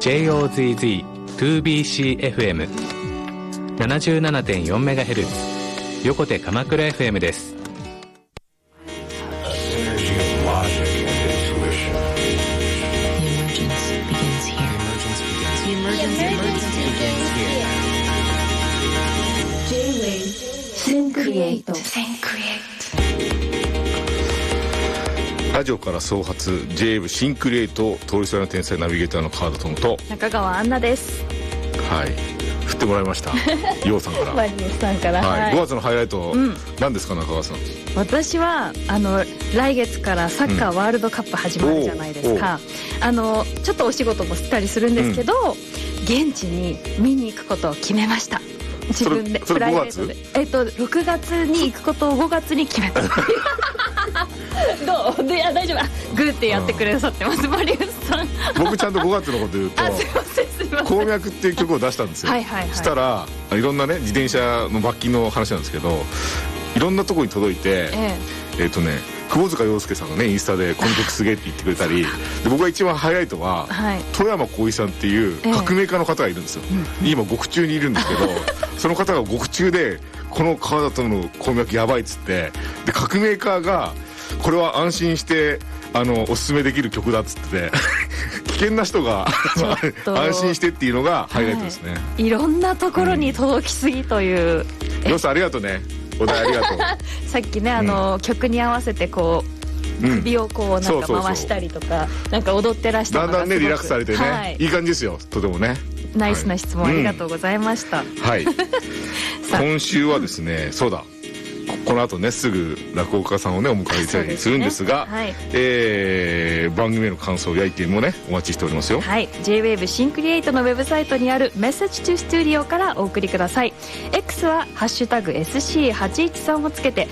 JOZZ2BCFM77.4MHz 横手鎌倉 FM です。ラジオから創発 J-Wave シンクリエイト、通りすがりの天才ナビゲーターの川田智と中川アンナです。 はい、振ってもらいましたヨウさんからマリエさんから、 はい、5月のハイライト、何ですか中川さん。 私は来月からサッカーワールドカップ始まるじゃないですか、ちょっとお仕事もしたりするんですけど、現地に見に行くことを決めました。自分でプライベートで6月に行くことを5月に決めたどうで、大丈夫、グーってやってくださってます、マリウスさん。 僕ちゃんと5月のこと言うとすいません鉱脈っていう曲を出したんですよ。したらいろんなね自転車の罰金の話なんですけど、いろんなところに届いて、窪塚洋介さんがねインスタでこの曲すげえって言ってくれたりで、僕が一番ハイライトは、富山光一さんっていう革命家の方がいるんですよ、今獄中にいるんですけどその方が獄中でこの川田の鉱脈やばいっつって、で革命家がこれは安心しておすすめできる曲だっつって危険な人が安心してっていうのがハイライトですね、 いろんなところに届きすぎという、 ようさんありがとうね、お題ありがとうさっきね曲に合わせてこう首をこうなんか回したりとかなんか踊ってらしたのがだんだんねリラックスされてね、いい感じですよ、とてもね。 ナイスな質問ありがとうございました。 はい今週はですね、そうだ、この後ねすぐ落語家さんをねお迎えしたりするんですが、番組への感想や意見もねお待ちしておりますよ。 はい、J-Wave シンクリエイトのウェブサイトにあるメッセージトゥスタジオからお送りください。 X はハッシュタグ SC813 をつけて